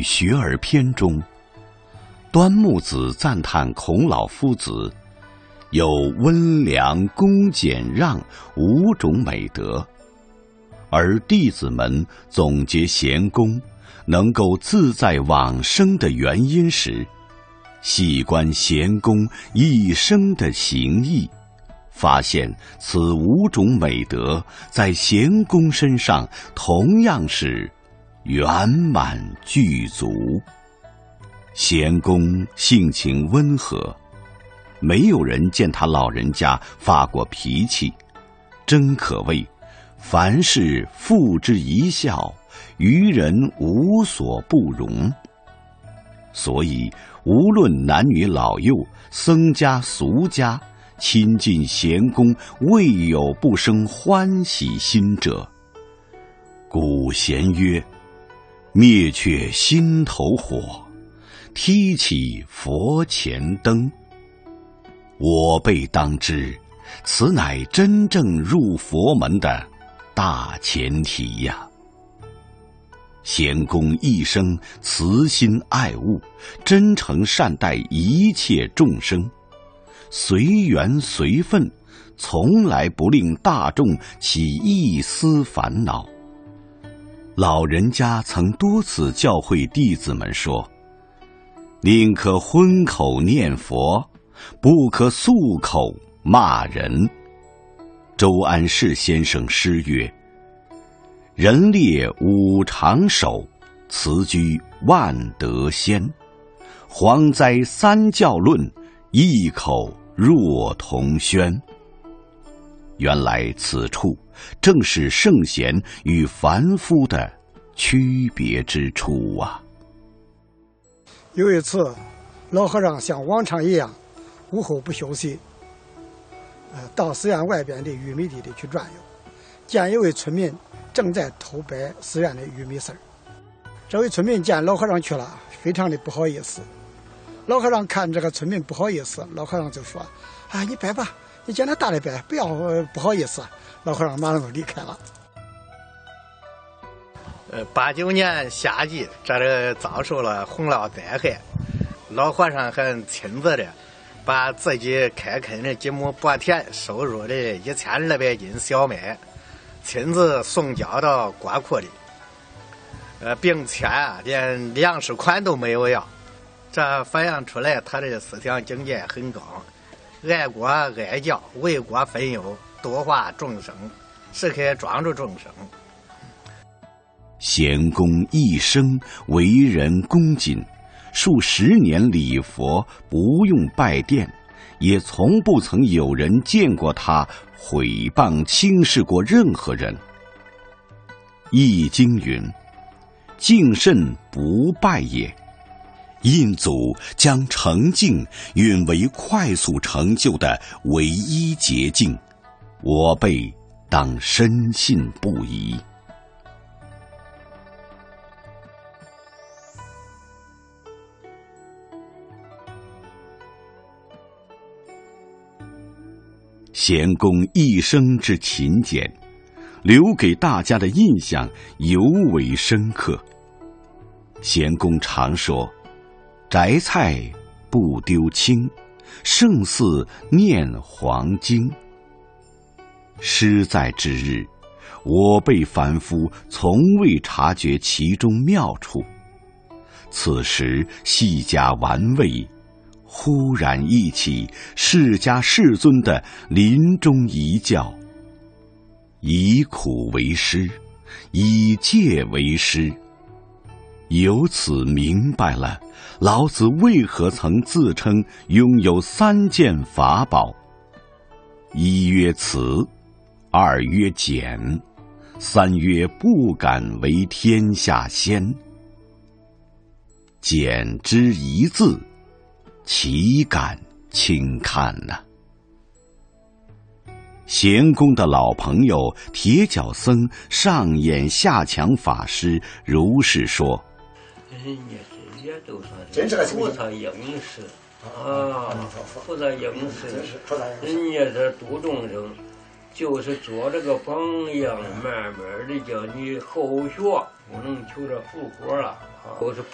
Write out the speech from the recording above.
学而篇》中，端木子赞叹孔老夫子有温良、恭、俭、让5种美德，而弟子们总结贤公能够自在往生的原因时，细观贤公一生的行义，发现此5种美德在贤公身上同样是圆满具足。贤公性情温和，没有人见他老人家发过脾气，真可谓凡事付之一笑，于人无所不容。所以无论男女老幼、僧家俗家，亲近贤公未有不生欢喜心者。古贤曰：灭却心头火，提起佛前灯。我辈当知，此乃真正入佛门的大前提呀。贤公一生慈心爱物，真诚善待一切众生，随缘随分，从来不令大众起一丝烦恼。老人家曾多次教诲弟子们说：宁可荤口念佛，不可素口骂人。周安世先生诗曰：人列五常守，辞居万德先。蝗灾三教论，异口若同宣。原来此处正是圣贤与凡夫的区别之处啊。 有一次，老和尚像往常一样，午后不休息，到寺院外边的玉米地里去转悠，见一位村民正在偷掰寺院的玉米丝儿。这位村民见老和尚去了，非常的不好意思。老和尚看这个村民不好意思，老和尚就说：啊，你掰吧，你见他大的掰，不要不好意思。老和尚马上就离开了。 89年夏季，这遭受了洪涝灾害，老和尚还亲自的把自己开垦的几亩薄田收入的1200斤小麦，亲自送交到国库里，并且连粮食款都没有要。这反映出来他的思想境界很高，爱国爱教，为国分忧，度化众生，时刻庄助众生。 贤公一生为人恭谨，数10年礼佛，不用拜殿，也从不曾有人见过他毁谤轻视过任何人。易经云：敬慎不败也。印祖将诚敬允为快速成就的唯一捷径，我辈当深信不疑。贤公一生之勤俭，留给大家的印象尤为深刻。贤公常说：摘菜不丢青，胜似念黄经。诗在之日，我辈凡夫从未察觉其中妙处，此时细加玩味，忽然忆起释迦世尊的临终遗教：以苦为师，以戒为师。由此明白了老子为何曾自称拥有3件法宝：一曰慈，二曰俭，三曰不敢为天下先。俭之一字，岂敢轻看呢？贤公的老朋友铁脚僧上演下强法师如是说： 人家这些都算是菩萨应时啊，菩萨应时，人家这度众生，就是做这个榜样，慢慢的叫你后学，不能求着复活了啊，都是。